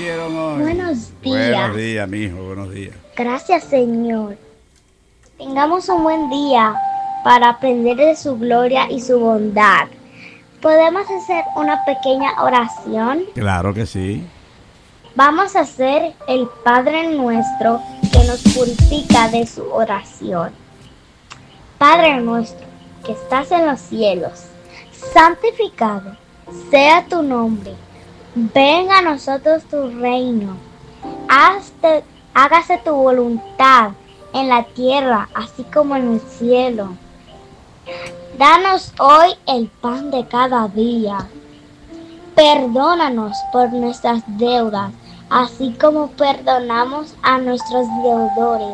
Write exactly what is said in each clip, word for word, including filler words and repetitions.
hicieron hoy? Buenos días. Buenos días, mijo, buenos días. Gracias, Señor. Tengamos un buen día para aprender de su gloria y su bondad. ¿Podemos hacer una pequeña oración? Claro que sí. Vamos a hacer el Padre Nuestro que nos purifica de su oración. Padre nuestro que estás en los cielos, santificado sea tu nombre. Venga a nosotros tu reino. Hazte, hágase tu voluntad en la tierra, así como en el cielo. Danos hoy el pan de cada día. Perdónanos por nuestras deudas, así como perdonamos a nuestros deudores.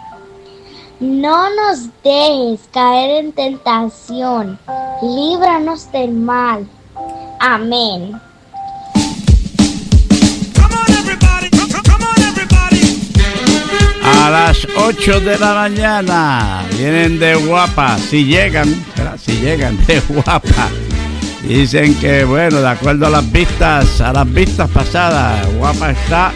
No nos dejes caer en tentación, líbranos del mal. Amén. A las ocho de la mañana vienen de Guapa, si llegan, si llegan de Guapa. Dicen que, bueno, de acuerdo a las vistas, a las vistas pasadas, Guapa está.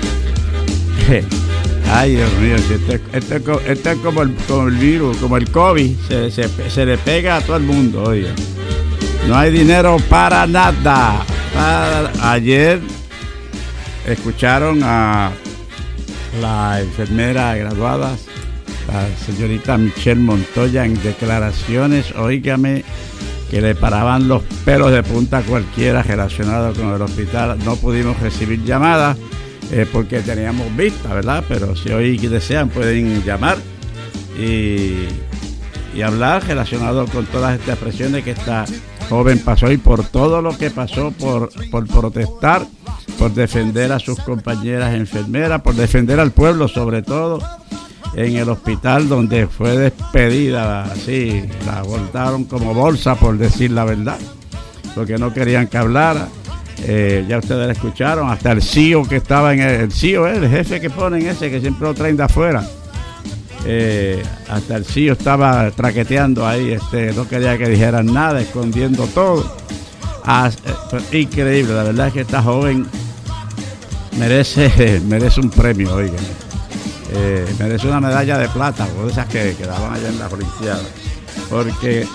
Ay, Dios mío, esto, esto, esto es como el, como el virus, como el COVID, se, se, se le pega a todo el mundo, oye. No hay dinero para nada. Para, ayer escucharon a la enfermera graduada, la señorita Michelle Montoya, en declaraciones, óigame, que le paraban los pelos de punta a cualquiera relacionado con el hospital. No pudimos recibir llamadas eh, porque teníamos vista, ¿verdad? Pero si hoy desean pueden llamar y, y hablar relacionado con todas estas presiones que esta joven pasó y por todo lo que pasó, por, por protestar, por defender a sus compañeras enfermeras, por defender al pueblo sobre todo, en el hospital donde fue despedida, así, la voltaron como bolsa, por decir la verdad, porque no querían que hablara. Eh, ya ustedes la escucharon, hasta el C E O que estaba en el, el C E O, el jefe que ponen ese, que siempre lo traen de afuera, eh, hasta el C E O estaba traqueteando ahí, este, no quería que dijeran nada, escondiendo todo. Ah, eh, increíble, la verdad es que esta joven merece, merece un premio, oigan. Eh, merece una medalla de plata, o de esas que, que daban allá en la Olimpiada, porque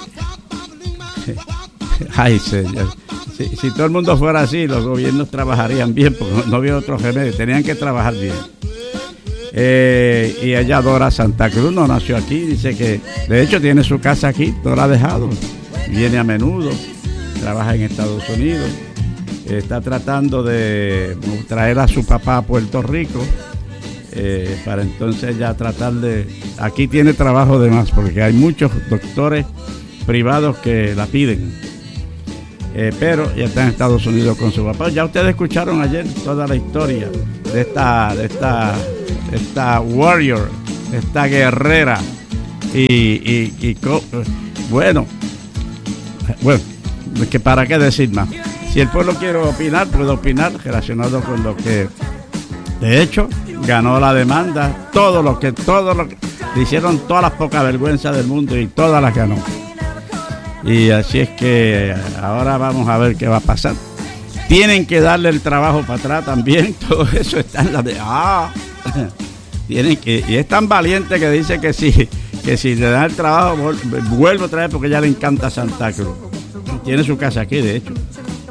ay señor, si, si todo el mundo fuera así, los gobiernos trabajarían bien, porque no, no había otro remedio, tenían que trabajar bien. Eh, y ella adora Santa Cruz, no nació aquí, dice que de hecho tiene su casa aquí, no la ha dejado, viene a menudo, trabaja en Estados Unidos, eh, está tratando de traer a su papá a Puerto Rico. Eh, para entonces ya tratar de... Aquí tiene trabajo de más porque hay muchos doctores privados que la piden, eh, pero ya está en Estados Unidos con su papá. Ya ustedes escucharon ayer toda la historia de esta de esta, de esta warrior, de esta guerrera y, y, y co- bueno bueno que para qué decir más. Si el pueblo quiere opinar, puede opinar relacionado con lo que de hecho ganó la demanda, todo lo que, todo lo que le hicieron, todas las pocas vergüenzas del mundo y todas las ganó. Y así es que ahora vamos a ver qué va a pasar. Tienen que darle el trabajo para atrás también, todo eso está en la de ah, tienen que, y es tan valiente que dice que si, que si le dan el trabajo vuelve otra vez porque ya le encanta Santa Cruz. Tiene su casa aquí, de hecho.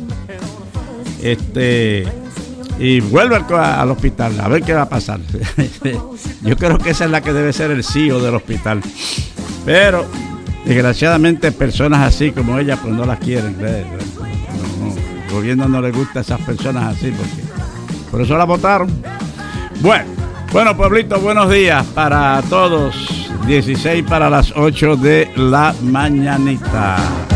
Este Y vuelve al, al hospital, a ver qué va a pasar. Yo creo que esa es la que debe ser el C E O del hospital. Pero, desgraciadamente, personas así como ella, pues no las quieren. No, no, el gobierno no le gusta a esas personas así, porque por eso la votaron. Bueno, bueno, pueblito, buenos días para todos. dieciséis para las ocho de la mañanita.